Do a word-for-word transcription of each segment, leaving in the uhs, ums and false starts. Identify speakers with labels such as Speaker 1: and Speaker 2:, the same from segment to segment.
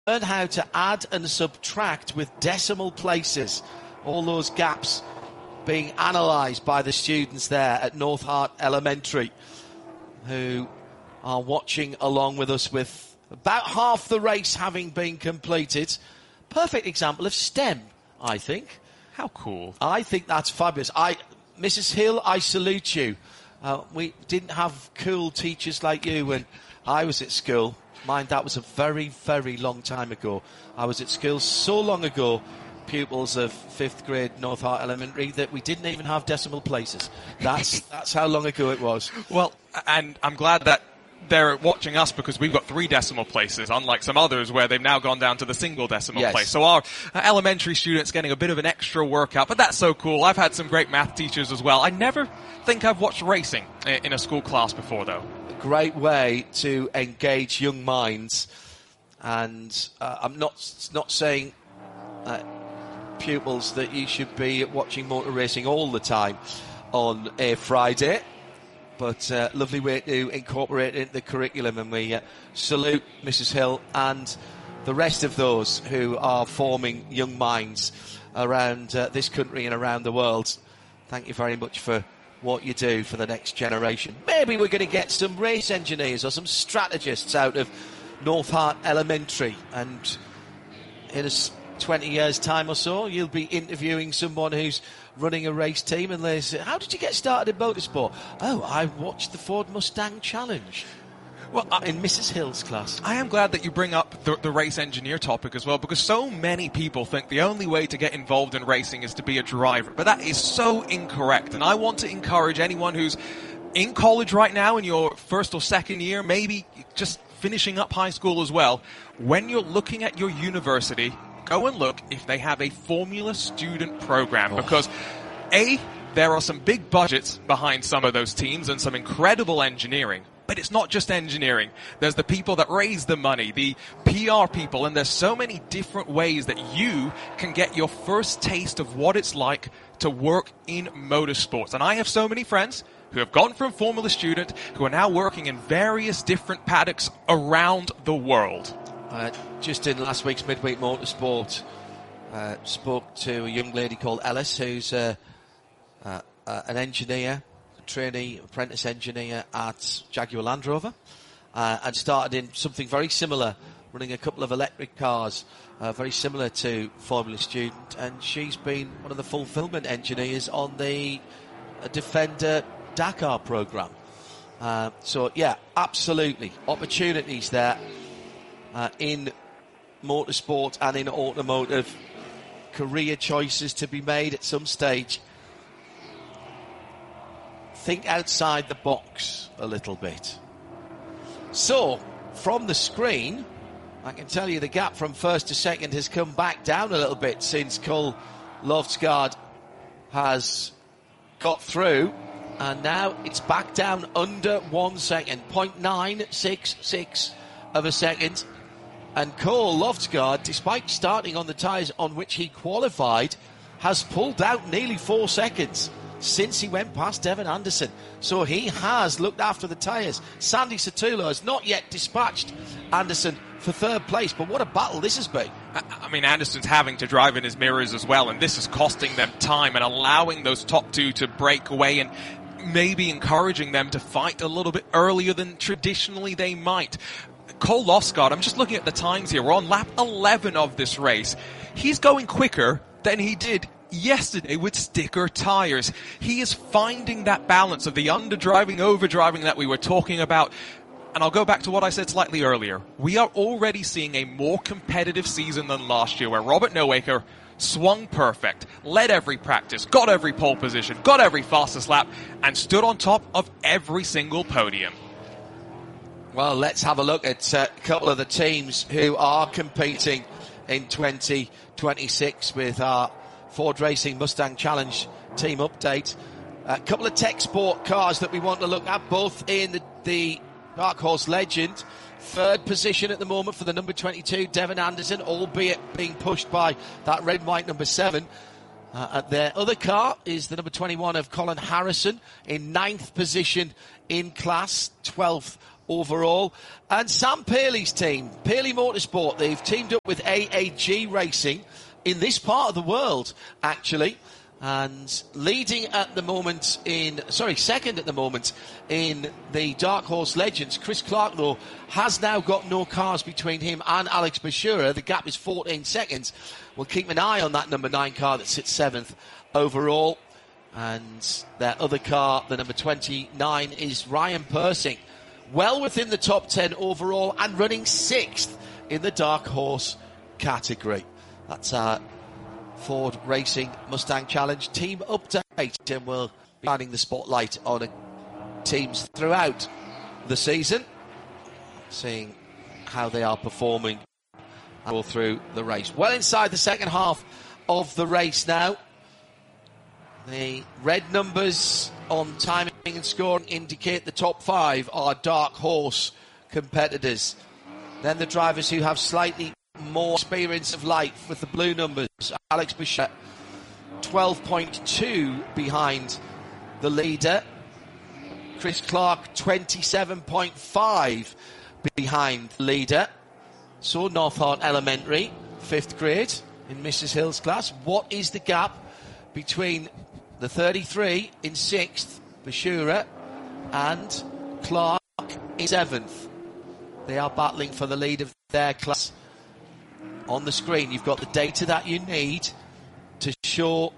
Speaker 1: learn how to add and subtract with decimal places. All those gaps being analysed by the students there at North Hart Elementary, who are watching along with us with about half the race having been completed. Perfect example of STEM, I think.
Speaker 2: How cool.
Speaker 1: I think that's fabulous. I, Missus Hill, I salute you. Uh, we didn't have cool teachers like you when I was at school. Mind, that was a very, very long time ago. I was at school so long ago, pupils of fifth grade North Hart Elementary, that we didn't even have decimal places. That's that's how long ago it was.
Speaker 2: Well, and I'm glad that they're watching us because we've got three decimal places, unlike some others where they've now gone down to the single decimal
Speaker 1: Yes.
Speaker 2: place. So our uh, elementary students getting a bit of an extra workout, but that's so cool. I've had some great math teachers as well. I never think I've watched racing in, in a school class before, though.
Speaker 1: A great way to engage young minds. And uh, I'm not not saying, uh, pupils, that you should be watching motor racing all the time on a Friday. But uh, lovely way to incorporate it into the curriculum, and we uh, salute Missus Hill and the rest of those who are forming young minds around uh, this country and around the world. Thank you very much for what you do for the next generation. Maybe we're going to get some race engineers or some strategists out of North Hart Elementary, and in a twenty years' time or so, you'll be interviewing someone who's running a race team, and they say, how did you get started in motorsport? Oh, I watched the Ford Mustang Challenge. Well, uh, in Missus Hill's class.
Speaker 2: I am glad that you bring up the, the race engineer topic as well, because so many people think the only way to get involved in racing is to be a driver. But that is so incorrect. And I want to encourage anyone who's in college right now in your first or second year, maybe just finishing up high school as well, when you're looking at your university, go and look if they have a Formula Student program,
Speaker 1: oh.
Speaker 2: because A, there are some big budgets behind some of those teams and some incredible engineering. But it's not just engineering. There's the people that raise the money, the P R people, and there's so many different ways that you can get your first taste of what it's like to work in motorsports. And I have so many friends who have gone from Formula Student who are now working in various different paddocks around the world.
Speaker 1: Uh, just in last week's Midweek Motorsport, uh, spoke to a young lady called Ellis, who's uh, uh, uh, an engineer, a trainee apprentice engineer at Jaguar Land Rover, uh, and started in something very similar, running a couple of electric cars, uh, very similar to Formula Student, and she's been one of the fulfillment engineers on the uh, Defender Dakar programme. Uh, so, yeah, absolutely. Opportunities there. Uh, in motorsport and in automotive, career choices to be made at some stage. Think outside the box a little bit. So, from the screen, I can tell you the gap from first to second has come back down a little bit since Cole Loftsgaard has got through, and now it's back down under one second, zero point nine six six of a second. And Cole Loftsgaard, despite starting on the tyres on which he qualified, has pulled out nearly four seconds since he went past Devin Anderson. So he has looked after the tyres. Sandy Satula has not yet dispatched Anderson for third place, but what a battle this has been.
Speaker 2: I mean, Anderson's having to drive in his mirrors as well, and this is costing them time and allowing those top two to break away and maybe encouraging them to fight a little bit earlier than traditionally they might. Cole Loftsgaard, I'm just looking at the times here. We're on lap eleven of this race. He's going quicker than he did yesterday with sticker tires. He is finding that balance of the underdriving, overdriving that we were talking about. And I'll go back to what I said slightly earlier. We are already seeing a more competitive season than last year, where Robert Nowaker swung perfect, led every practice, got every pole position, got every fastest lap, and stood on top of every single podium.
Speaker 1: Well, let's have a look at uh, a couple of the teams who are competing in twenty twenty-six with our Ford Racing Mustang Challenge team update. A couple of tech sport cars that we want to look at, both in the, the Dark Horse Legend. Third position at the moment for the number twenty-two, Devin Anderson, albeit being pushed by that red and white number seven. Uh, and their other car is the number twenty-one of Colin Harrison in ninth position in class, twelfth overall. And Sam Paley's team, Paley Motorsport, they've teamed up with A A G Racing in this part of the world, actually. And leading at the moment in, sorry, second at the moment in the Dark Horse Legends, Chris Clark, though, has now got no cars between him and Alex Bashura. The gap is fourteen seconds. We'll keep an eye on that number nine car that sits seventh overall. And their other car, the number twenty-nine, is Ryan Persing. Well within the top ten overall and running sixth in the Dark Horse category. That's our Ford Racing Mustang Challenge team update, and we'll be shining the spotlight on teams throughout the season, seeing how they are performing all through the race. Well inside the second half of the race now. The red numbers on timing and scoring indicate the top five are Dark Horse competitors. Then the drivers who have slightly more experience of life with the blue numbers. Alex Bashura, twelve point two behind the leader. Chris Clark, twenty-seven point five behind the leader. So North Hart Elementary, fifth grade in Missus Hill's class. What is the gap between the thirty-three in sixth, Bashura, and Clark in seventh? They are battling for the lead of their class. On the screen, you've got the data that you need to show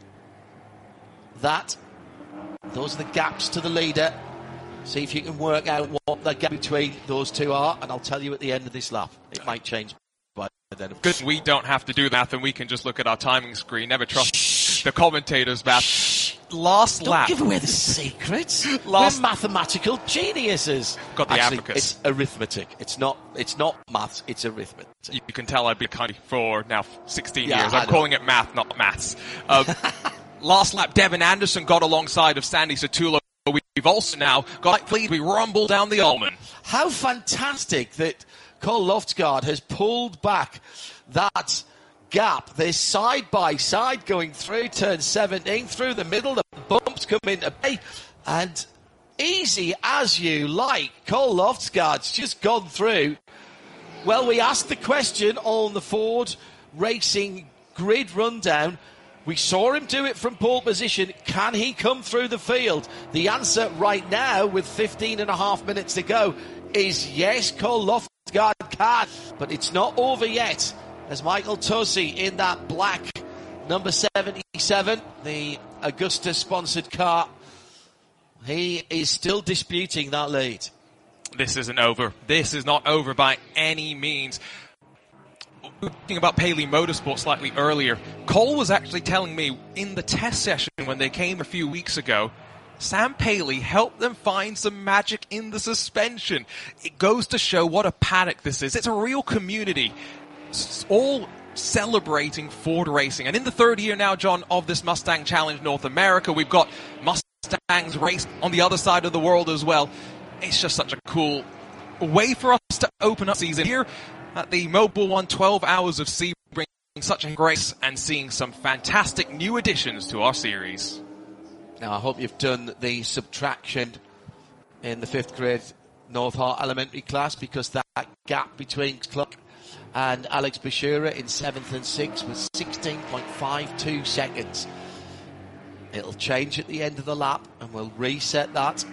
Speaker 1: that. Those are the gaps to the leader. See if you can work out what the gap between those two are, and I'll tell you at the end of this lap. It might change by then.
Speaker 2: Good, we don't have to do math, and we can just look at our timing screen. Never trust Shh. the commentators' math. Shh. Last
Speaker 1: don't
Speaker 2: lap.
Speaker 1: Don't give away the secrets.
Speaker 2: Last...
Speaker 1: We're mathematical geniuses.
Speaker 2: Got the
Speaker 1: Actually,
Speaker 2: abacus.
Speaker 1: It's arithmetic. It's not. It's not maths. It's arithmetic.
Speaker 2: You can tell I've been kind for now sixteen
Speaker 1: yeah,
Speaker 2: years. I'm calling it math, not maths. Um, last lap, Devin Anderson got alongside of Sandy Satullo. We've also now got lead. We rumble down the Almond.
Speaker 1: How fantastic that Cole Loftsgaard has pulled back that gap. They're side by side going through turn seventeen, through the middle. The bumps come into play, and easy as you like. Cole Loftsgaard's just gone through. Well, we asked the question on the Ford Racing grid rundown. We saw him do it from pole position. Can he come through the field? The answer right now, with fifteen and a half minutes to go, is yes, Cole Loftsgaard can. But it's not over yet, as Michael Tosi in that black number seventy-seven, the Augusta-sponsored car, he is still disputing that lead.
Speaker 2: This isn't over. This is not over by any means. Talking about Paley Motorsport slightly earlier, Cole was actually telling me in the test session when they came a few weeks ago, Sam Paley helped them find some magic in the suspension. It goes to show what a paddock this is. It's a real community. It's all celebrating Ford racing. And in the third year now, John, of this Mustang Challenge North America, we've got Mustangs race on the other side of the world as well. It's just such a cool way for us to open up season here at the Mobil One twelve Hours of Sebring, such a grace and seeing some fantastic new additions to our series.
Speaker 1: Now, I hope you've done the subtraction in the fifth grade North Hart Elementary class, because that gap between Clark and Alex Bashura in seventh and sixth was sixteen point five two seconds. It'll change at the end of the lap, and we'll reset that.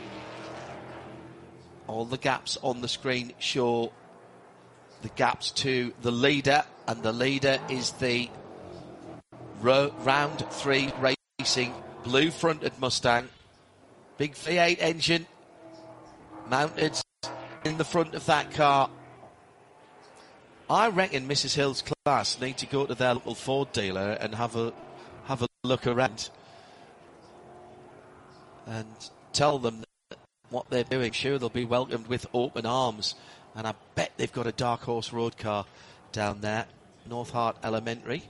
Speaker 1: All the gaps on the screen show the gaps to the leader, and the leader is the ro- round three racing blue fronted Mustang, big V eight engine mounted in the front of that car. I reckon Missus Hill's class need to go to their local Ford dealer and have a have a look around and tell them that what they're doing. Sure, they'll be welcomed with open arms. And I bet they've got a Dark Horse road car down there, North Hart Elementary.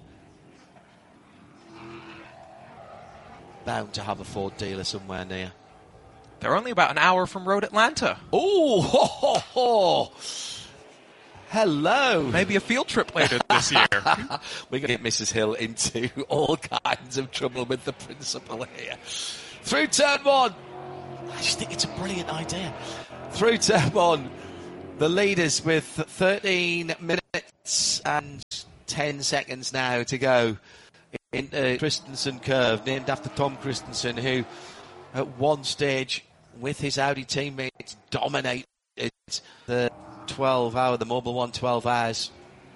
Speaker 1: Bound to have a Ford dealer somewhere near.
Speaker 2: They're only about an hour from Road Atlanta.
Speaker 1: Oh, ho, ho, ho. Hello.
Speaker 2: Maybe a field trip later this year.
Speaker 1: We're going to get Missus Hill into all kinds of trouble with the principal here. Through turn one. I just think it's a brilliant idea. through turn one, the leaders with thirteen minutes and ten seconds now to go in the Christensen curve, named after Tom Christensen, who at one stage with his Audi teammates dominated the twelve hour, the Mobil one twelve hours.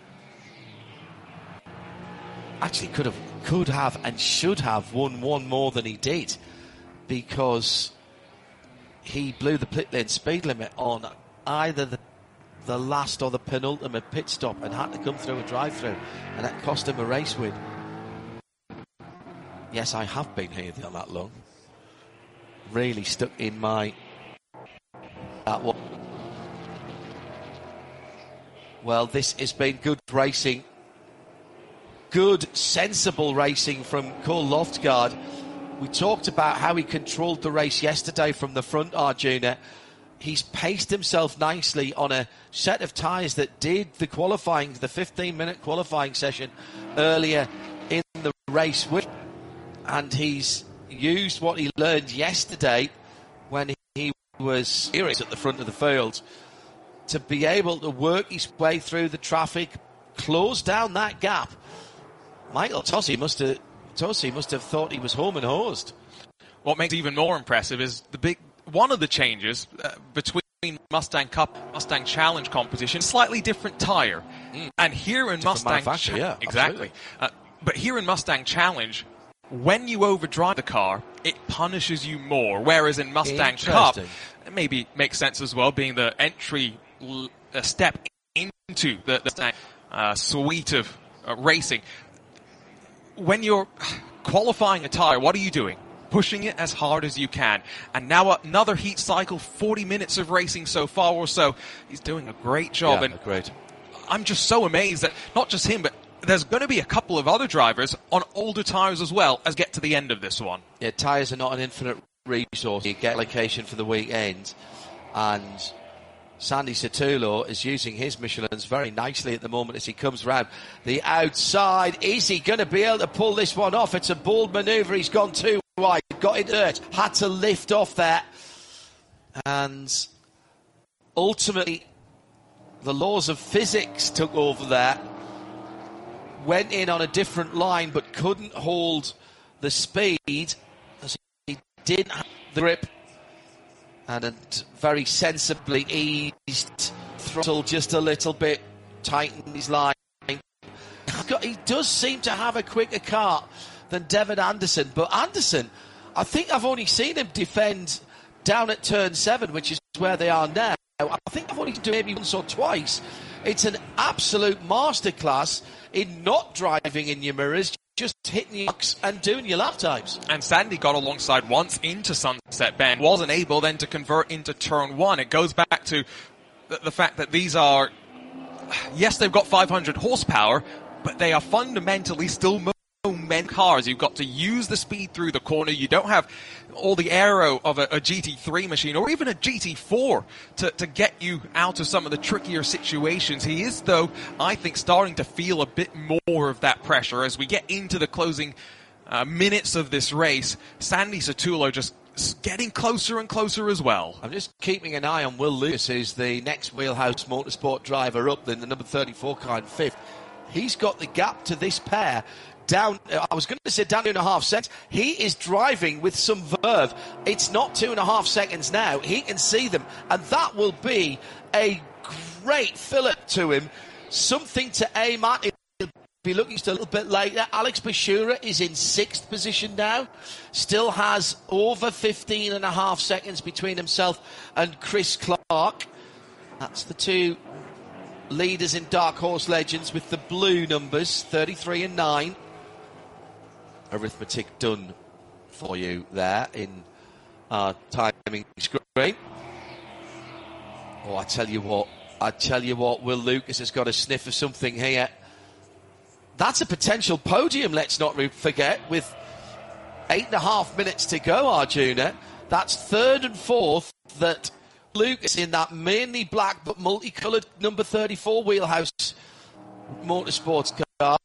Speaker 1: Actually could have, could have and should have won one more than he did, because he blew the pit lane speed limit on either the, the last or the penultimate pit stop and had to come through a drive-through, and that cost him a race win. Yes, I have been here for that long. Really stuck in my... That one. Well, this has been good racing. Good, sensible racing from Cole Loftgaard. We talked about how he controlled the race yesterday from the front, Arjuna. He's paced himself nicely on a set of tyres that did the qualifying, the fifteen-minute qualifying session earlier in the race. And he's used what he learned yesterday when he was serious at the front of the field to be able to work his way through the traffic, close down that gap. Michael Tosi must have Tosi must have thought he was home and horsed.
Speaker 2: What makes it even more impressive is the big one of the changes uh, between Mustang Cup, Mustang Challenge competition, slightly different tyre. Mm. And here in different Mustang Cha-
Speaker 1: yeah,
Speaker 2: exactly. Uh, but here in Mustang Challenge, when you overdrive the car, it punishes you more. Whereas in Mustang Cup, it maybe makes sense as well, being the entry l- uh, step into the, the Mustang uh, suite of uh, racing. When you're qualifying a tyre, what are you doing? Pushing it as hard as you can. And now another heat cycle, forty minutes of racing so far or so. He's doing a great job.
Speaker 1: Yeah,
Speaker 2: and
Speaker 1: great.
Speaker 2: I'm just so amazed that not just him, but there's going to be a couple of other drivers on older tyres as well as get to the end of this one.
Speaker 1: Yeah, tyres are not an infinite resource. You get allocation for the weekend. And Sandy Satulo is using his Michelins very nicely at the moment as he comes round the outside. Is he going to be able to pull this one off? It's a bold manoeuvre. He's gone too wide. Got it hurt. Had to lift off that. And ultimately, the laws of physics took over there. Went in on a different line but couldn't hold the speed as he didn't have the grip. And very sensibly eased throttle just a little bit, tightened his line. He does seem to have a quicker car than Devin Anderson, but Anderson, I think I've only seen him defend down at turn seven, which is where they are now. I think I've only done maybe once or twice. It's an absolute masterclass in not driving in your mirrors, just hitting your marks and doing your lap times.
Speaker 2: And Sandy got alongside once into Sunset Bend, wasn't able then to convert into turn one. It goes back to the, the fact that these are, yes, they've got five hundred horsepower, but they are fundamentally still moment cars. You've got to use the speed through the corner. You don't have all the aero of a, a G T three machine or even a G T four to, to get you out of some of the trickier situations. He is, though, I think, starting to feel a bit more of that pressure as we get into the closing uh, minutes of this race. Sandy Satulo just getting closer and closer as well. I'm
Speaker 1: just keeping an eye on Will Lucas, who's the next Wheelhouse Motorsport driver up, in the number thirty-four car in fifth. He's got the gap to this pair down, I was going to say down two and a half seconds. He is driving with some verve. It's not two and a half seconds now. He can see them, and that will be a great fillip to him. Something to aim at. He'll be looking just a little bit later. Alex Bashura is in sixth position now. Still has over fifteen and a half seconds between himself and Chris Clark. That's the two leaders in Dark Horse Legends with the blue numbers, thirty-three and nine. Arithmetic done for you there in our timing screen. Oh, I tell you what, I tell you what, Will Lucas has got a sniff of something here. That's a potential podium, let's not forget, with eight and a half minutes to go, Arjuna. That's third and fourth that Lucas in that mainly black but multicoloured number thirty-four Wheelhouse Motorsports car.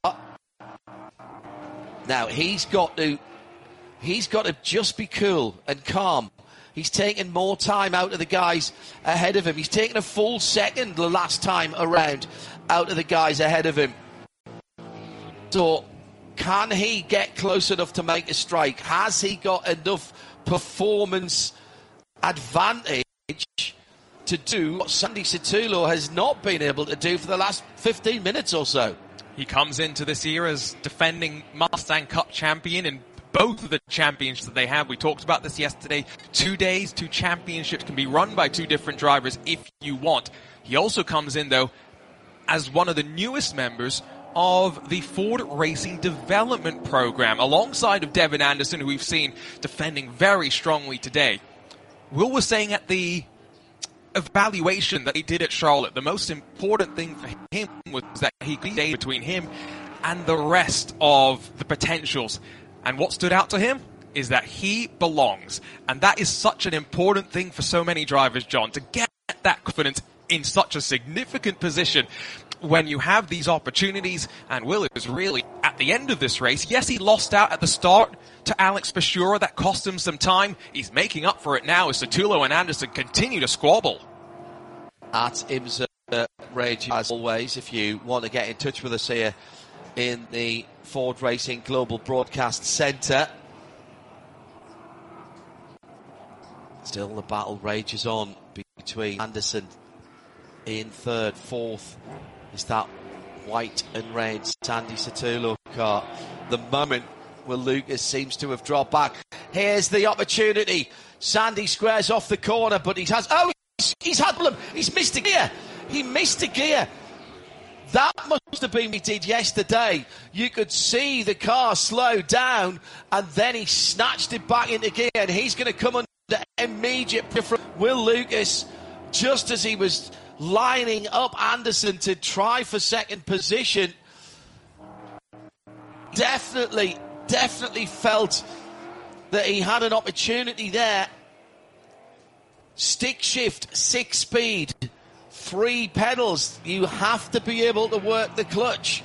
Speaker 1: Now he's got to he's got to just be cool and calm. He's taken more time out of the guys ahead of him. He's taken a full second the last time around out of the guys ahead of him. So can he get close enough to make a strike? Has he got enough performance advantage to do what Sandy Satullo has not been able to do for the last fifteen minutes or so?
Speaker 2: He comes into this year as defending Mustang Cup champion in both of the championships that they have. We talked about this yesterday. Two days, two championships can be run by two different drivers if you want. He also comes in, though, as one of the newest members of the Ford Racing Development Program, alongside of Devin Anderson, who we've seen defending very strongly today. Will was saying at the evaluation that he did at Charlotte, the most important thing for him was that he could stay between him and the rest of the potentials. And what stood out to him is that he belongs. And that is such an important thing for so many drivers, John, to get that confidence in such a significant position when you have these opportunities. And Will is really at the end of this race. Yes, he lost out at the start to Alex Pashura. That cost him some time. He's making up for it now as Satullo and Anderson continue to squabble.
Speaker 1: At IMSA Rage, as always, if you want to get in touch with us here in the Ford Racing Global Broadcast Centre. Still the battle rages on between Anderson in third. Fourth is that white and red Sandy Satullo car. The moment Will Lucas seems to have dropped back. Here's the opportunity. Sandy squares off the corner, but he has... Oh, he's, he's had them. He's missed a gear. He missed a gear. That must have been what he did yesterday. You could see the car slow down, and then he snatched it back into gear, and he's going to come under immediate pressure from Will Lucas, just as he was lining up Anderson to try for second position. Definitely, definitely felt that he had an opportunity there. Stick shift, six speed. Three pedals. You have to be able to work the clutch.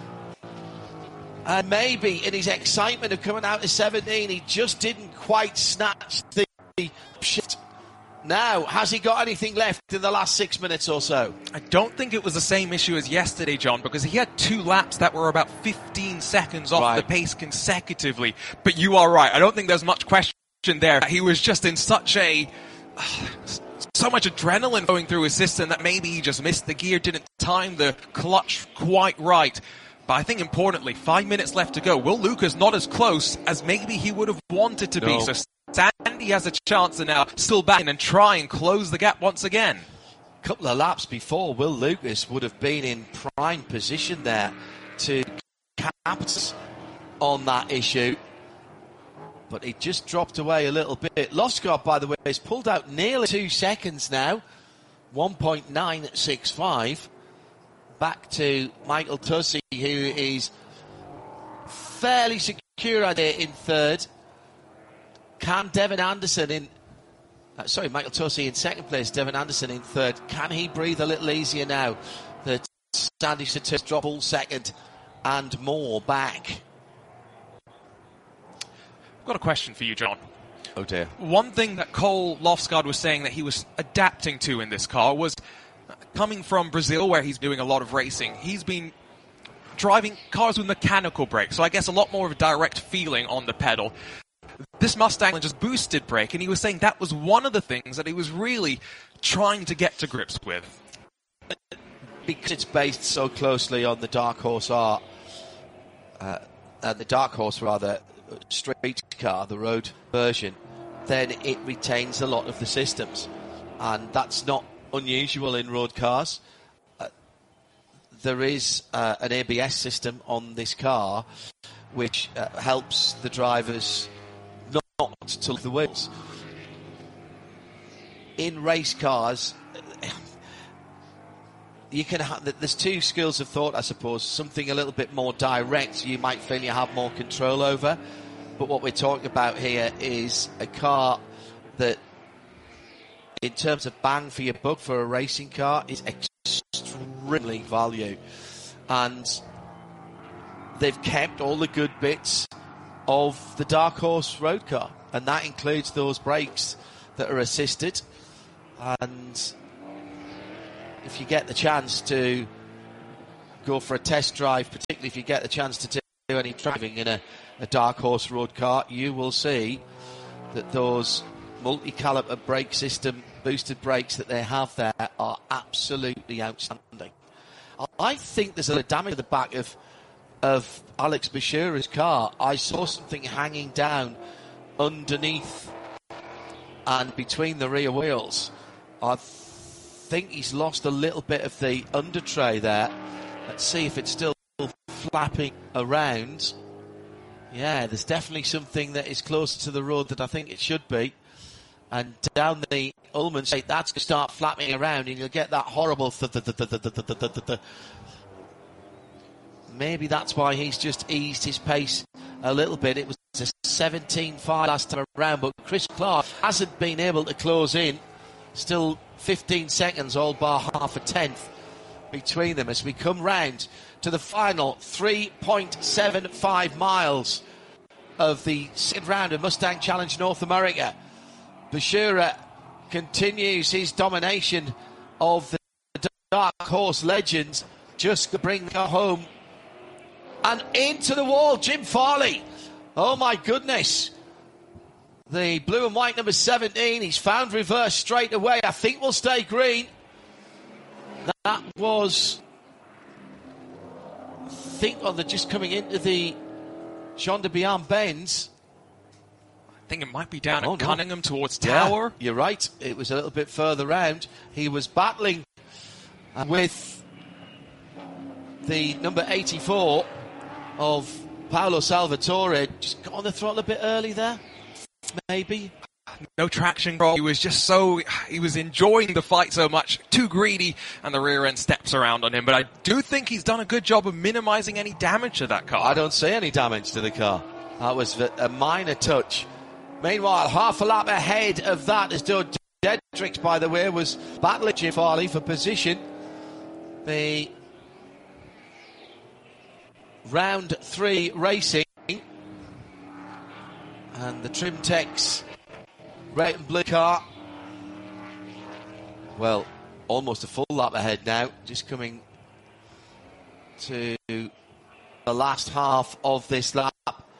Speaker 1: And maybe in his excitement of coming out to seventeen, he just didn't quite snatch the shift. Now, has he got anything left in the last six minutes or so?
Speaker 2: I don't think it was the same issue as yesterday, John, because he had two laps that were about fifteen seconds off
Speaker 1: right.
Speaker 2: the pace consecutively. But you are right. I don't think there's much question there. He was just in such a... so much adrenaline going through his system that maybe he just missed the gear, didn't time the clutch quite right. But I think importantly, five minutes left to go. Will Lucas not as close as maybe he would have wanted to
Speaker 1: no.
Speaker 2: be. So Sandy has a chance to now still back in and try and close the gap once again.
Speaker 1: A couple of laps before, Will Lucas would have been in prime position there to capitalize on that issue. But he just dropped away a little bit. Losgard, by the way, has pulled out nearly two seconds now. one point nine six five. Back to Michael Tussey, who is fairly secure out there in third. Can Devin Anderson in... Uh, sorry, Michael Tussey in second place, Devin Anderson in third. Can he breathe a little easier now that Sandy Satullo dropped all second and more back?
Speaker 2: Got a question for you, John.
Speaker 1: Oh dear.
Speaker 2: One thing that Cole Lofsgaard was saying that he was adapting to in this car was coming from Brazil, where he's doing a lot of racing. He's been driving cars with mechanical brakes, so I guess a lot more of a direct feeling on the pedal. This Mustang just boosted brake, and he was saying that was one of the things that he was really trying to get to grips with.
Speaker 1: Because it's based so closely on the Dark Horse R, uh, uh, the Dark Horse rather, street car, the road version, then it retains a lot of the systems, and that's not unusual in road cars. Uh, there is uh, an A B S system on this car which uh, helps the drivers not to leave the wheels. In race cars, you can ha- there's two schools of thought, I suppose. Something a little bit more direct you might feel you have more control over, but what we're talking about here is a car that, in terms of bang for your buck for a racing car, is extremely value, and they've kept all the good bits of the Dark Horse road car, and that includes those brakes that are assisted. And if you get the chance to go for a test drive, particularly if you get the chance to do any driving in a, a Dark Horse road car, you will see that those multi-caliper brake system boosted brakes that they have there are absolutely outstanding. I think there's a damage at the back of of Alex Bashira's car. I saw something hanging down underneath and between the rear wheels. I think he's lost a little bit of the under tray there. Let's see if it's still flapping around. Yeah, there's definitely something that is closer to the road than I think it should be. And down the Ullmann straight, that's going to start flapping around, and you'll get that horrible th th th th th th th th th. Maybe that's why he's just eased his pace a little bit. It was a seventeen five last time around, but Chris Clark hasn't been able to close in. Still fifteen seconds, all bar half a tenth between them as we come round to the final three point seven five miles of the second round of Mustang Challenge North America. Bashira continues his domination of the Dark Horse Legends. Just to bring the car home. And into the wall, Jim Farley. Oh my goodness. The blue and white number seventeen, he's found reverse straight away. I think we'll stay green. That was, I think, on the just coming into the Jean de Bihan bends.
Speaker 2: I think it might be down
Speaker 1: oh,
Speaker 2: at
Speaker 1: no.
Speaker 2: Cunningham towards Tower.
Speaker 1: Yeah, you're right. It was a little bit further round. He was battling with the number eighty-four of Paolo Salvatore. Just got on the throttle a bit early there, maybe.
Speaker 2: No traction control. He was just so, he was enjoying the fight so much, too greedy, and the rear end steps around on him. But I do think he's done a good job of minimizing any damage to that car.
Speaker 1: I don't see any damage to the car. That was a minor touch. Meanwhile, half a lap ahead of that, as Doug Dedricks, by the way, was battling Jim Farley for position. The round three racing, and the Trimtex red and blue car, well, almost a full lap ahead now, just coming to the last half of this lap.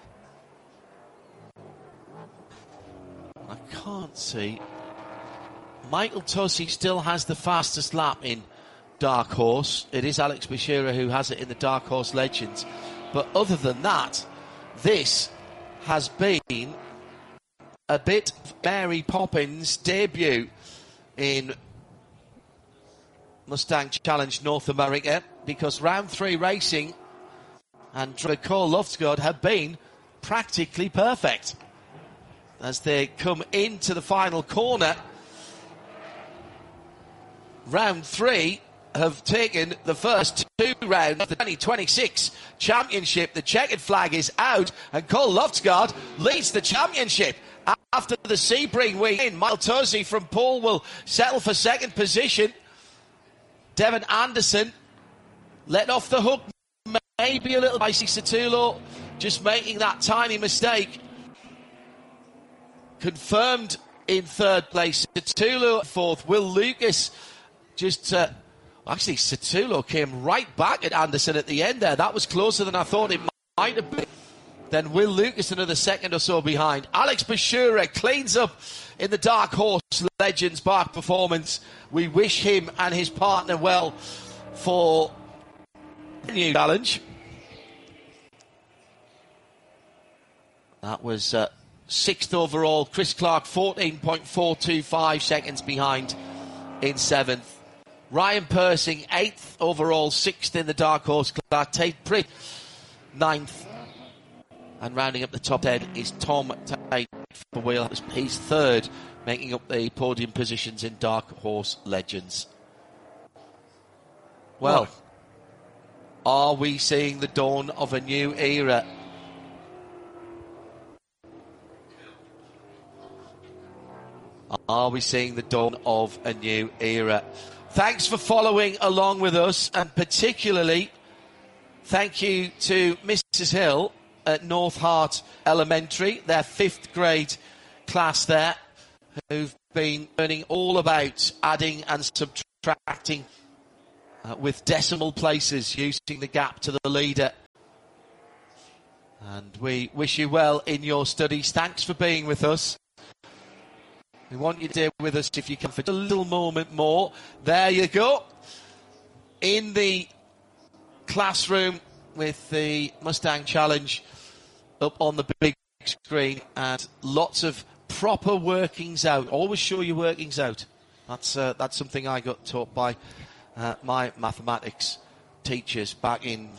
Speaker 1: I can't see. Michael Tosi still has the fastest lap in Dark Horse. It is Alex Bashira who has it in the Dark Horse Legends. But other than that, this has been a bit of Mary Poppins' debut in Mustang Challenge North America, because round three racing and Cole Loftsgaard have been practically perfect. As they come into the final corner, round three have taken the first two rounds of the twenty twenty-six championship. The checkered flag is out, and Cole Loftsgaard leads the championship. After the Sebring win, Michael Tosi from pole will settle for second position. Devon Anderson let off the hook, maybe a little by Satulo, just making that tiny mistake. Confirmed in third place. Satulo fourth. Will Lucas just... Uh, actually, Satulo came right back at Anderson at the end there. That was closer than I thought it might have been. Then Will Lucas another second or so behind. Alex Bashira cleans up in the Dark Horse Legends Park performance. We wish him and his partner well for the new challenge. That was... Uh, Sixth overall, Chris Clark, fourteen point four two five seconds behind in seventh. Ryan Persing, eighth overall, sixth in the Dark Horse class. Tate Pritt, ninth. And rounding up the top ten is Tom Tate for Wheel. He's third, making up the podium positions in Dark Horse Legends. Well, are we seeing the dawn of a new era? Are we seeing the dawn of a new era? Thanks for following along with us, and particularly thank you to Missus Hill at North Hart Elementary, their fifth grade class there, who've been learning all about adding and subtracting uh, with decimal places, using the gap to the leader. And we wish you well in your studies. Thanks for being with us. We want you to stay with us if you can for a little moment more. There you go. In the classroom with the Mustang Challenge up on the big screen, and lots of proper workings out. Always show your workings out. That's uh, that's something I got taught by uh, my mathematics teachers back in.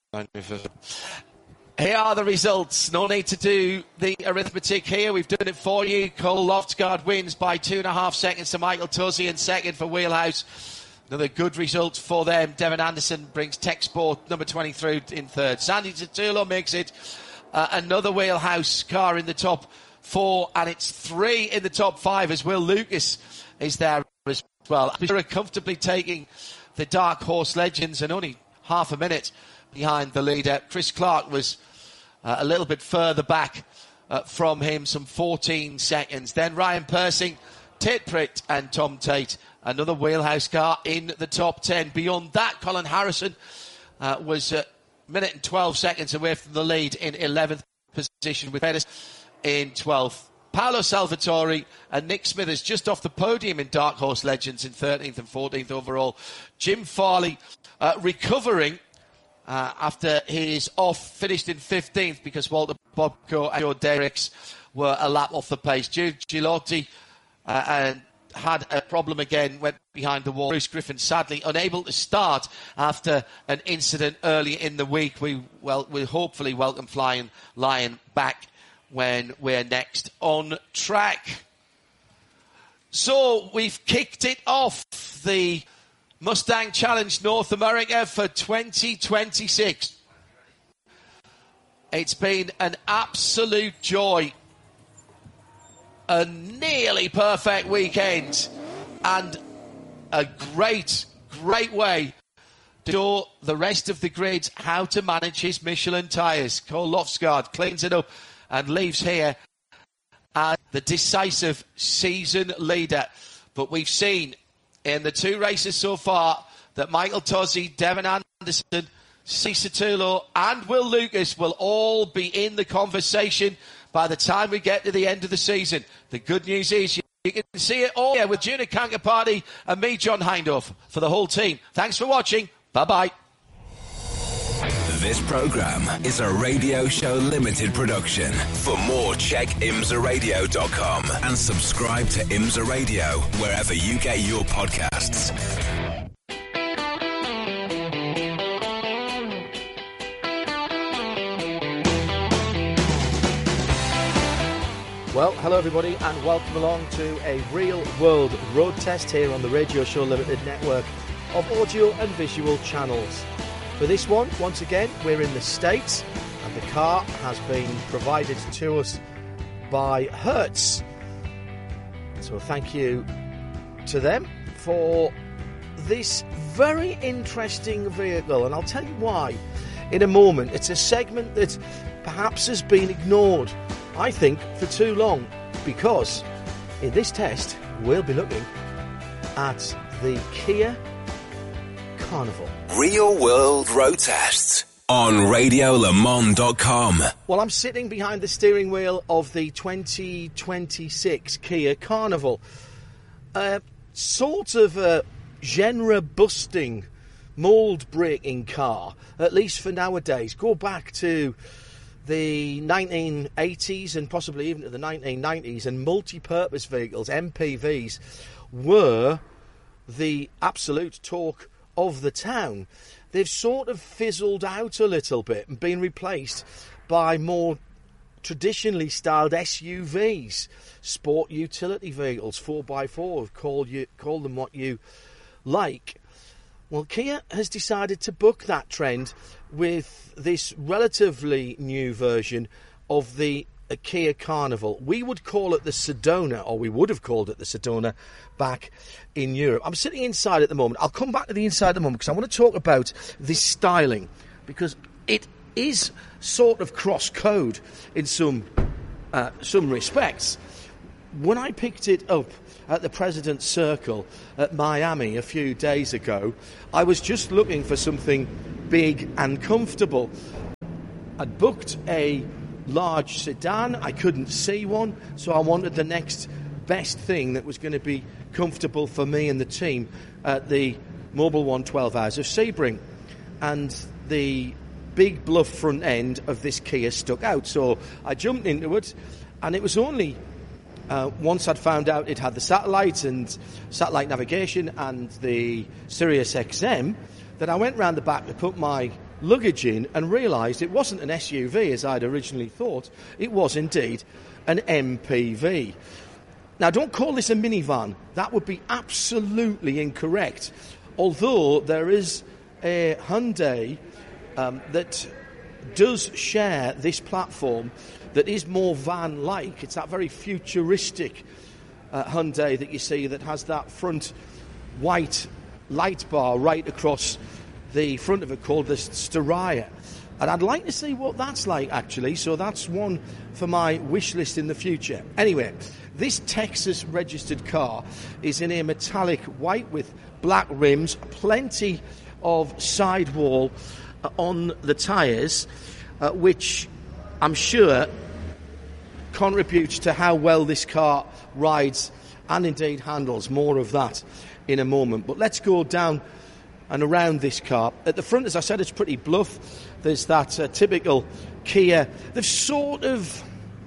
Speaker 1: Here are the results. No need to do the arithmetic here. We've done it for you. Cole Loftsgaard wins by two and a half seconds to Michael Tuzzi, and second for Wheelhouse. Another good result for them. Devin Anderson brings Tech Sport number twenty through in third. Sandy Tatulo makes it uh, another Wheelhouse car in the top four, and it's three in the top five as Will Lucas is there as well. They're comfortably taking the Dark Horse Legends and only half a minute behind the leader. Chris Clark was uh, a little bit further back uh, from him, some fourteen seconds. Then Ryan Persing, Tate Pritt and Tom Tate, another Wheelhouse car in the top ten. Beyond that, Colin Harrison uh, was a minute and twelve seconds away from the lead in eleventh position, with Pettis in twelfth. Paolo Salvatore and Nick Smithers just off the podium in Dark Horse Legends in thirteenth and fourteenth overall. Jim Farley uh, recovering uh, after his off, finished in fifteenth because Walter Bobko and Joe Derricks were a lap off the pace. Jude Gilotti uh, and had a problem again, went behind the wall. Bruce Griffin sadly unable to start after an incident early in the week. We well, we hopefully welcome Flying Lion back when we're next on track. So we've kicked it off, the Mustang Challenge North America for twenty twenty-six. It's been an absolute joy. A nearly perfect weekend and a great, great way to show the rest of the grid how to manage his Michelin tyres. Cole Loftsgaard cleans it up and leaves here as the decisive season leader. But we've seen in the two races so far that Michael Tuzzi, Devin Anderson, Cicitulo and Will Lucas will all be in the conversation by the time we get to the end of the season. The good news is you, you can see it all here with Juna Kankaparty and me, John Hindhaugh, for the whole team. Thanks for watching. Bye-bye.
Speaker 3: This programme is a Radio Show Limited production. For more, check imsa radio dot com and subscribe to IMSA Radio wherever you get your podcasts.
Speaker 4: Well, hello everybody and welcome along to a real world road test here on the Radio Show Limited network of audio and visual channels. For this one, once again, we're in the States and the car has been provided to us by Hertz. So thank you to them for this very interesting vehicle, and I'll tell you why in a moment. It's a segment that perhaps has been ignored, I think, for too long, because in this test we'll be looking at the Kia Carnival.
Speaker 3: Real World Road Tests on radio le mans dot com.
Speaker 4: Well, I'm sitting behind the steering wheel of the twenty twenty-six Kia Carnival. Uh, sort of a genre-busting, mould-breaking car, at least for nowadays. Go back to the nineteen eighties and possibly even to the nineteen nineties, and multi-purpose vehicles, M P Vs, were the absolute talk of the town. They've sort of fizzled out a little bit and been replaced by more traditionally styled S U Vs, sport utility vehicles, four by four, call, you, call them what you like. Well, Kia has decided to buck that trend with this relatively new version of the uh, Kia Carnival. We would call it the Sedona, or we would have called it the Sedona back in Europe. I'm sitting inside at the moment. I'll come back to the inside at the moment because I want to talk about this styling, because it is sort of cross-code in some uh, some respects. when I picked it up at the President's Circle at Miami a few days ago, I was just looking for something big and comfortable. I'd booked a large sedan. I couldn't see one, so I wanted the next best thing that was going to be comfortable for me and the team at the Mobil One twelve Hours of Sebring. And the big bluff front end of this Kia stuck out, so I jumped into it, and it was only uh, once I'd found out it had the satellite and satellite navigation and the Sirius X M that I went round the back to put my luggage in and realised it wasn't an S U V as I'd originally thought. It was indeed an M P V. Now, don't call this a minivan. That would be absolutely incorrect. Although there is a Hyundai um, that does share this platform that is more van-like. It's that very futuristic uh, Hyundai that you see that has that front white light bar right across the front of it called the Staraya. And I'd like to see what that's like, actually, so that's one for my wish list in the future. Anyway, this Texas-registered car is in a metallic white with black rims, plenty of sidewall uh, on the tyres, uh, which I'm sure contributes to how well this car rides and indeed handles. More of that in a moment. But let's go down and around this car. At the front, as I said, it's pretty bluff. There's that uh, typical Kia. They've sort of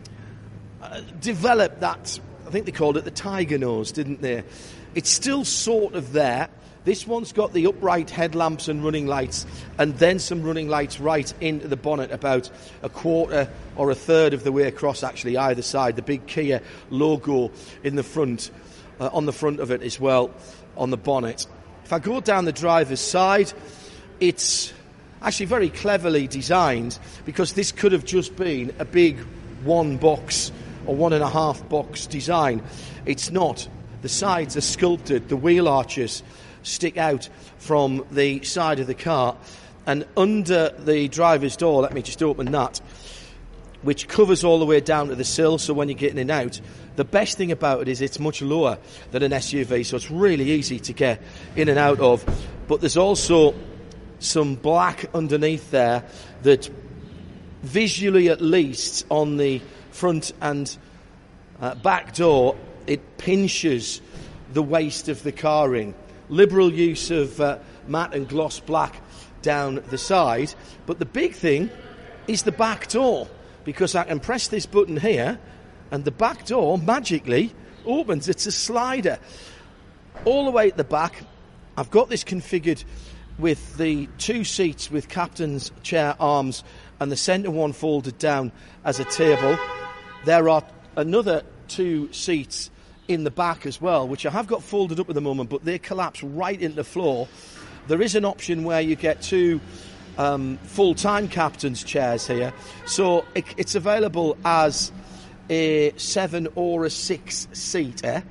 Speaker 4: uh, developed that, I think they called it the tiger nose, didn't they? It's still sort of there. This one's got the upright headlamps and running lights, and then some running lights right into the bonnet, about a quarter or a third of the way across, actually, either side. The big Kia logo in the front, uh, on the front of it as well, on the bonnet. If I go down the driver's side, it's actually very cleverly designed, because this could have just been a big one box or one and a half box design. It's not. The sides are sculpted, the wheel arches stick out from the side of the car, and under the driver's door, let me just open that, which covers all the way down to the sill, so when you're getting in and out, the best thing about it is it's much lower than an S U V, so it's really easy to get in and out of. But there's also some black underneath there that, visually at least, on the front and uh, back door, it pinches the waist of the car in. Liberal use of uh, matte and gloss black down the side. But the big thing is the back door, because I can press this button here and the back door magically opens. It's a slider. All the way at the back, I've got this configured with the two seats with captain's chair arms and the centre one folded down as a table. There are another two seats in the back as well, which I have got folded up at the moment, but they collapse right into the floor. There is an option where you get two um, full-time captain's chairs here, so it, it's available as a seven or a six-seater.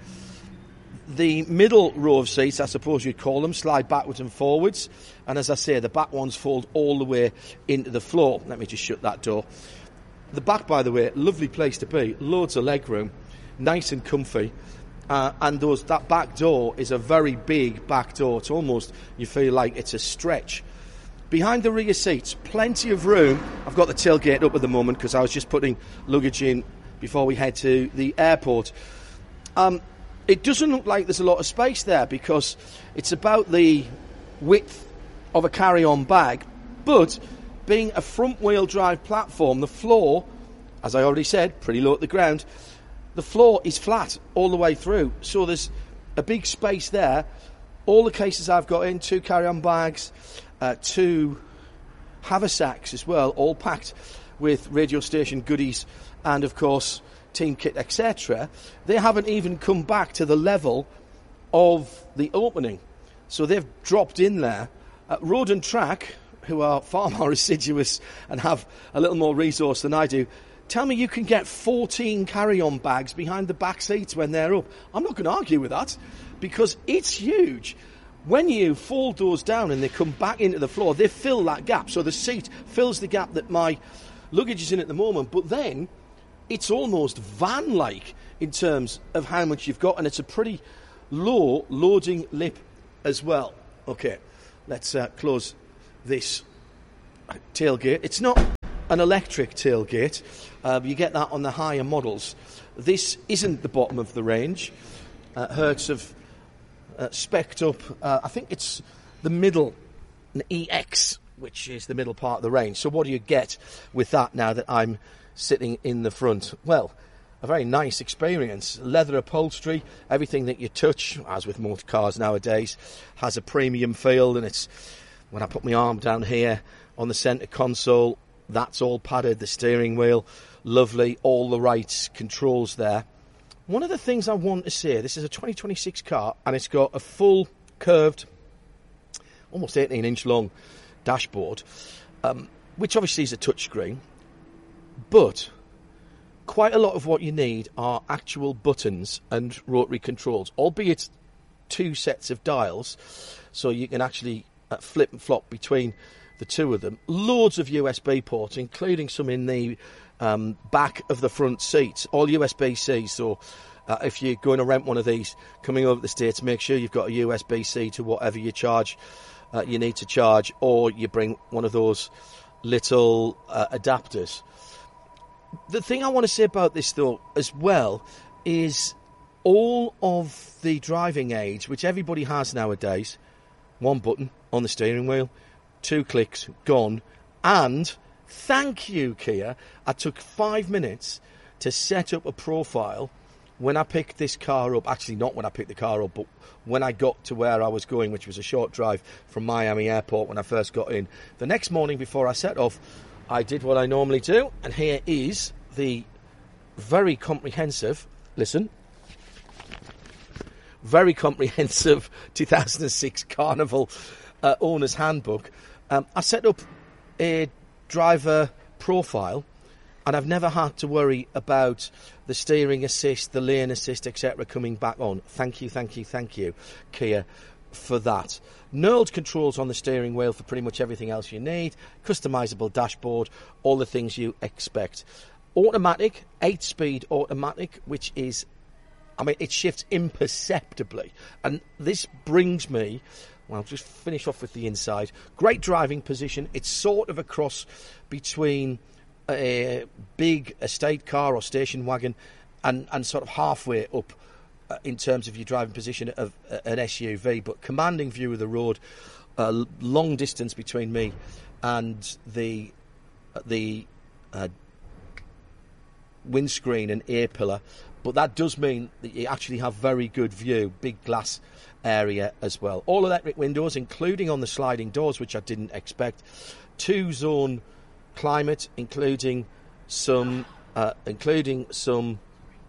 Speaker 4: The middle row of seats, I suppose you'd call them, slide backwards and forwards, and as I say, the back ones fold all the way into the floor. Let me just shut that door. The back, by the way, lovely place to be, loads of legroom, nice and comfy, uh, and those that back door is a very big back door. It's almost, you feel like it's a stretch. Behind the rear seats, plenty of room. I've got the tailgate up at the moment because I was just putting luggage in before we head to the airport. Um, it doesn't look like there's a lot of space there because it's about the width of a carry-on bag, but being a front-wheel drive platform, the floor, as I already said, pretty low at the ground, the floor is flat all the way through, so there's a big space there. All the cases I've got in, two carry-on bags, uh, two haversacks as well, all packed with radio station goodies and, of course, team kit, et cetera. They haven't even come back to the level of the opening, so they've dropped in there. Uh, Road and Track, who are far more assiduous and have a little more resource than I do, tell me you can get fourteen carry-on bags behind the back seats when they're up. I'm not going to argue with that because it's huge. When you fold those down and they come back into the floor, they fill that gap. So the seat fills the gap that my luggage is in at the moment, but then it's almost van-like in terms of how much you've got, and it's a pretty low loading lip as well. Okay, let's uh, close this tailgate. It's not an electric tailgate. Uh, you get that on the higher models. This isn't the bottom of the range. Uh, Hertz have uh, spec'd up, uh, I think it's the middle, an E X, which is the middle part of the range. So what do you get with that now that I'm sitting in the front? Well, a very nice experience. Leather upholstery, everything that you touch, as with most cars nowadays, has a premium feel. And it's, when I put my arm down here on the centre console, that's all padded. The steering wheel, lovely, all the right controls there. One of the things I want to say, this is a twenty twenty-six car, and it's got a full curved, almost eighteen inch long dashboard, um, which obviously is a touchscreen, but quite a lot of what you need are actual buttons and rotary controls, albeit two sets of dials, so you can actually uh, flip and flop between the two of them. Loads of U S B ports, including some in the um, back of the front seats, all U S B C, so uh, if you're going to rent one of these coming over the States, make sure you've got a U S B C to whatever you charge uh, you need to charge, or you bring one of those little uh, adapters. The thing I want to say about this, though, as well, is all of the driving aids, which everybody has nowadays, one button on the steering wheel, two clicks, gone, and thank you, Kia, I took five minutes to set up a profile when I picked this car up. Actually, not when I picked the car up, but when I got to where I was going, which was a short drive from Miami Airport when I first got in. The next morning before I set off, I did what I normally do, and here is the very comprehensive, listen, very comprehensive two thousand six Carnival uh, Owner's Handbook. Um, I set up a driver profile, and I've never had to worry about the steering assist, the lane assist, et cetera coming back on. Thank you, thank you, thank you, Kia, for that. Knurled controls on the steering wheel for pretty much everything else you need. Customisable dashboard, all the things you expect. Automatic, eight-speed automatic, which is, I mean, it shifts imperceptibly. And this brings me, well, I'll just finish off with the inside. Great driving position. It's sort of a cross between a big estate car or station wagon and, and sort of halfway up uh, in terms of your driving position of uh, an S U V, but commanding view of the road, uh, long distance between me and the uh, the uh, windscreen and air pillar, but that does mean that you actually have very good view, big glass area as well. All electric windows, including on the sliding doors, which I didn't expect. Two zone climate, including some uh, including some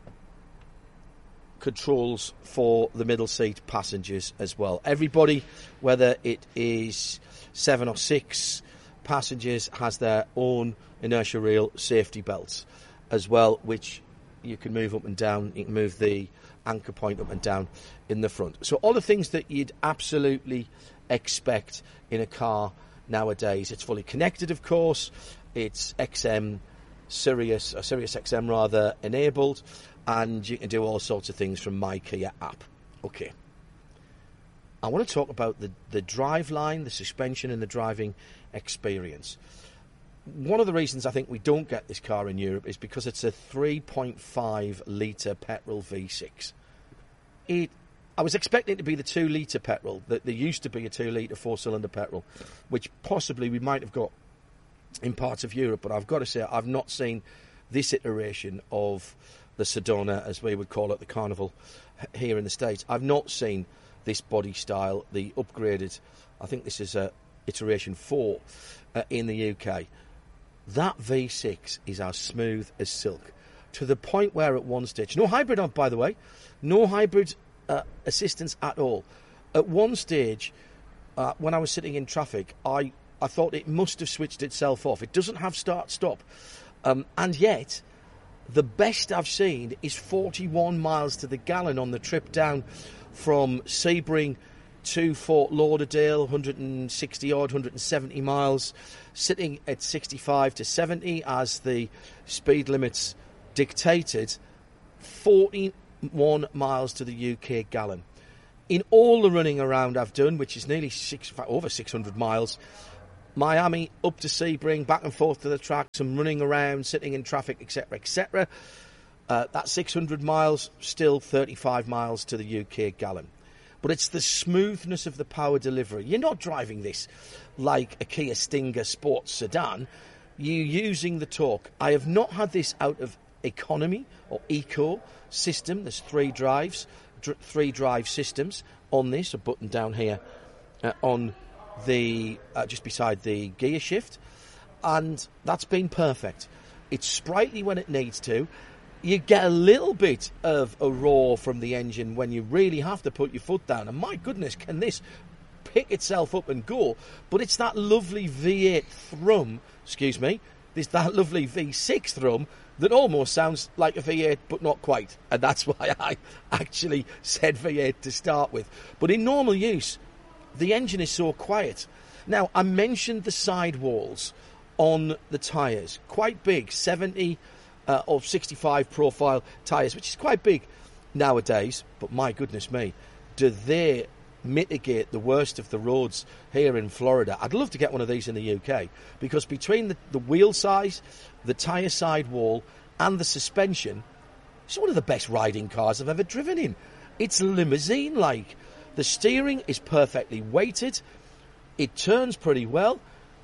Speaker 4: controls for the middle seat passengers as well. Everybody, whether it is seven or six passengers, has their own inertia reel safety belts as well, which you can move up and down. You can move the anchor point up and down in the front. So all the things that you'd absolutely expect in a car nowadays. It's fully connected, of course. It's X M Sirius, or Sirius X M rather, enabled, and you can do all sorts of things from My Kia app. Okay. I want to talk about the, the drive line, the suspension and the driving experience. One of the reasons I think we don't get this car in Europe is because it's a three point five litre petrol V six. It, I was expecting it to be the two litre petrol. That there used to be a two litre four-cylinder petrol, which possibly we might have got in parts of Europe, but I've got to say I've not seen this iteration of the Sedona, as we would call it, the Carnival, here in the States. I've not seen this body style, the upgraded, I think this is a iteration four uh, in the U K. That V six is as smooth as silk, to the point where at one stage, no hybrid on, by the way, no hybrid uh, assistance at all. At one stage, uh, when I was sitting in traffic, I, I thought it must have switched itself off. It doesn't have start-stop. Um, and yet, the best I've seen is forty-one miles to the gallon on the trip down from Sebring to Fort Lauderdale, one hundred sixty odd, one hundred seventy miles, sitting at sixty-five to seventy as the speed limits dictated. forty-one miles to the U K gallon. In all the running around I've done, which is nearly six, over six hundred miles, Miami up to Sebring, back and forth to the track, some running around, sitting in traffic, et cetera, et cetera. Uh, that six hundred miles, still thirty-five miles to the U K gallon. But it's the smoothness of the power delivery. You're not driving this like a Kia Stinger sports sedan. You're using the torque. I have not had this out of economy or eco system. There's three drives, dr- three drive systems on this, a button down here uh, on the uh, just beside the gear shift, and that's been perfect. It's sprightly when it needs to. You get a little bit of a roar from the engine when you really have to put your foot down, and my goodness, can this pick itself up and go. But it's that lovely V eight thrum, excuse me, this that lovely V six thrum that almost sounds like a V eight, but not quite, and that's why I actually said V eight to start with. But in normal use, the engine is so quiet. Now, I mentioned the sidewalls on the tyres. Quite big, seventy uh, or sixty-five profile tyres, which is quite big nowadays. But my goodness me, do they mitigate the worst of the roads here in Florida. I'd love to get one of these in the U K, because between the, the wheel size, the tyre sidewall and the suspension, it's one of the best riding cars I've ever driven in. It's limousine-like. The steering is perfectly weighted. It turns pretty well.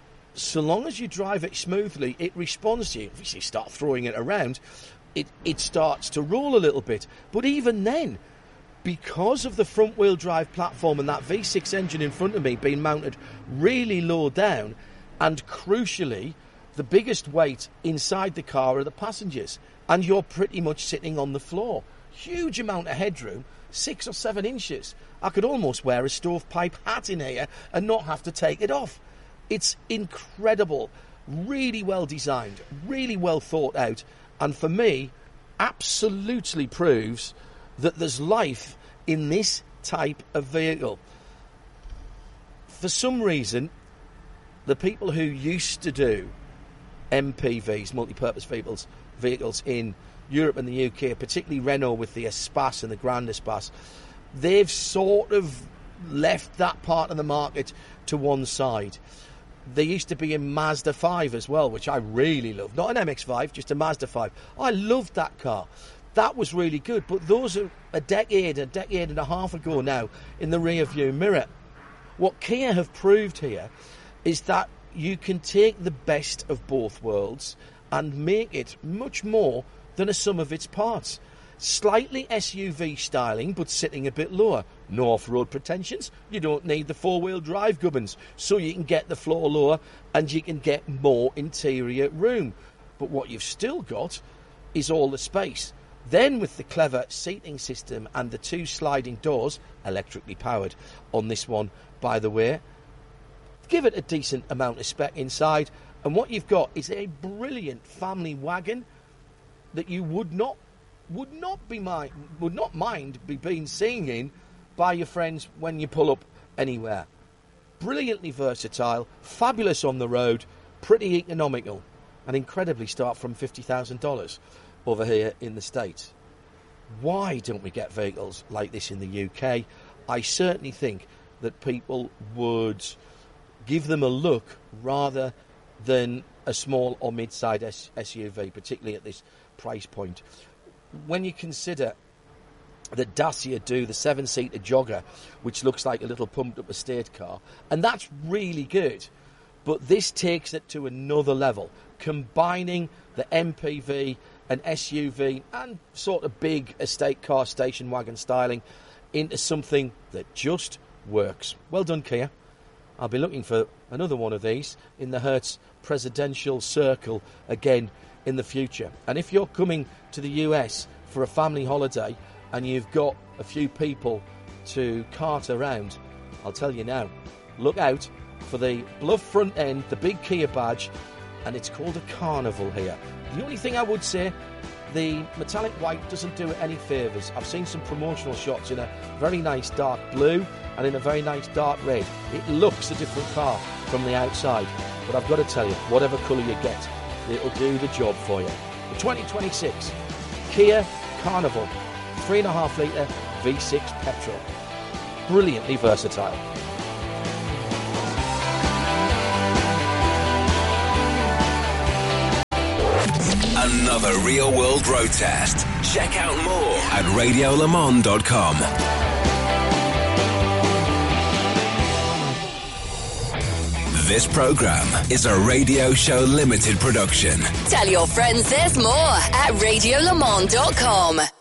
Speaker 4: So long as you drive it smoothly, it responds to you. If you start throwing it around, it, it starts to roll a little bit. But even then, because of the front-wheel drive platform and that V six engine in front of me being mounted really low down, and crucially, the biggest weight inside the car are the passengers, and you're pretty much sitting on the floor. Huge amount of headroom, six or seven inches. I could almost wear a stovepipe hat in here and not have to take it off. It's incredible, really well designed, really well thought out, and for me, absolutely proves that there's life in this type of vehicle. For some reason, the people who used to do M P Vs, multi-purpose vehicles, vehicles in Europe and the U K, particularly Renault with the Espace and the Grand Espace, they've sort of left that part of the market to one side. They used to be in Mazda five as well, which I really loved. Not an M X five, just a Mazda five. I loved that car. That was really good, but those are a decade, a decade and a half ago now in the rear view mirror. What Kia have proved here is that you can take the best of both worlds and make it much more than a sum of its parts. Slightly S U V styling, but sitting a bit lower. No off-road pretensions. You don't need the four-wheel drive gubbins, so you can get the floor lower and you can get more interior room. But what you've still got is all the space. Then with the clever seating system and the two sliding doors, electrically powered on this one, by the way, give it a decent amount of spec inside, and what you've got is a brilliant family wagon that you would not would not be mind would not mind be being seen in by your friends when you pull up anywhere. Brilliantly versatile, fabulous on the road, pretty economical, and incredibly start from fifty thousand dollars over here in the States. Why don't we get vehicles like this in the U K? I certainly think that people would give them a look rather than a small or mid-sized S U V, particularly at this price point. When you consider that Dacia do the seven-seater jogger, which looks like a little pumped-up estate car, and that's really good, but this takes it to another level, combining the M P V and S U V and sort of big estate car station wagon styling into something that just works. Well done, Kia. I'll be looking for another one of these in the Hertz presidential circle again in the future. And if you're coming to the U S for a family holiday and you've got a few people to cart around, I'll tell you now, look out for the bluff front end, the big Kia badge, and it's called a Carnival here. The only thing I would say, the metallic white doesn't do it any favours. I've seen some promotional shots in a very nice dark blue and in a very nice dark red. It looks a different car from the outside, but I've got to tell you, whatever colour you get, it'll do the job for you. The twenty twenty-six Kia Carnival, three and a half litre V six petrol. Brilliantly versatile.
Speaker 3: Another real world road test. Check out more at radio le mans dot com. This program is a Radio Show Limited production.
Speaker 5: Tell your friends there's more at radio le mans dot com.